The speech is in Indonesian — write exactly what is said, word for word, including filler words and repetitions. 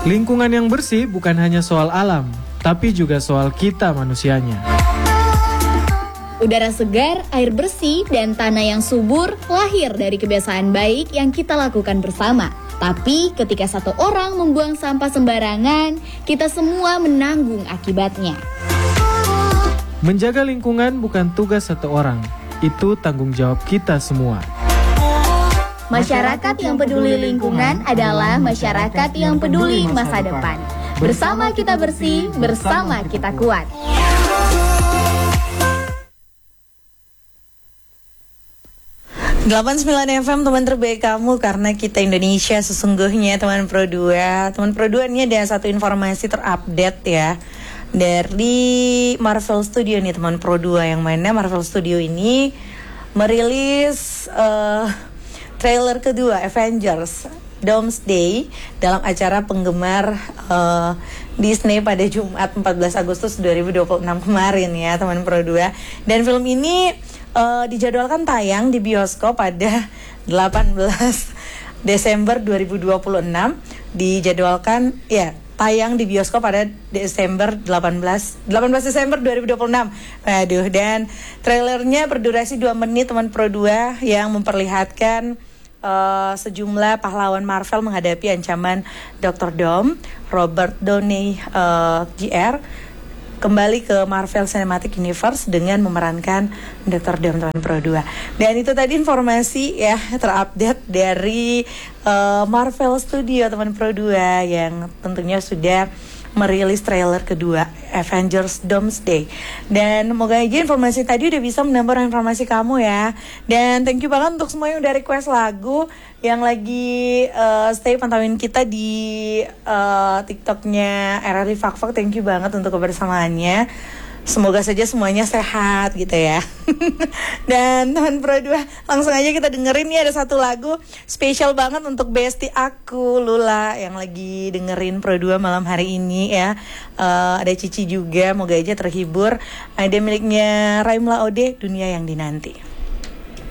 Lingkungan yang bersih bukan hanya soal alam, tapi juga soal kita manusianya. Udara segar, air bersih, dan tanah yang subur lahir dari kebiasaan baik yang kita lakukan bersama. Tapi ketika satu orang membuang sampah sembarangan, kita semua menanggung akibatnya. Menjaga lingkungan bukan tugas satu orang, itu tanggung jawab kita semua. Masyarakat yang peduli lingkungan adalah masyarakat yang peduli masa depan. Bersama kita bersih, bersama kita kuat. delapan puluh sembilan F M, teman terbaik kamu, karena kita Indonesia sesungguhnya, teman Pro dua. Teman Pro dua, ini ada satu informasi terupdate ya dari Marvel Studio nih, teman Pro dua, yang mana Marvel Studio ini merilis uh, trailer kedua Avengers Doomsday dalam acara penggemar uh, Disney pada Jumat empat belas Agustus dua ribu dua puluh enam kemarin ya, teman Pro dua. Dan film ini uh, dijadwalkan tayang di bioskop pada delapan belas Desember dua ribu dua puluh enam. Dijadwalkan ya tayang di bioskop pada Desember delapan belas Desember dua ribu dua puluh enam. Aduh, dan trailernya berdurasi dua menit, teman Pro dua, yang memperlihatkan Uh, sejumlah pahlawan Marvel menghadapi ancaman doktor Doom. Robert Downey uh, J R kembali ke Marvel Cinematic Universe dengan memerankan doktor Doom, teman Pro dua. Dan itu tadi informasi ya terupdate dari uh, Marvel Studio, teman Pro dua, yang tentunya sudah merilis trailer kedua Avengers Doomsday. Dan moga aja informasi tadi udah bisa menambah informasi kamu ya. Dan thank you banget untuk semua yang udah request lagu, yang lagi uh, stay pantauin kita di uh, TikToknya R R I Fakfak. Thank you banget untuk kebersamaannya. Semoga saja semuanya sehat gitu ya. Dan teman Pro dua, langsung aja kita dengerin nih, ada satu lagu spesial banget untuk bestie aku Lula yang lagi dengerin Pro dua malam hari ini ya. uh, Ada Cici juga, moga aja terhibur. Ada miliknya Raimla Ode, Dunia yang Dinanti.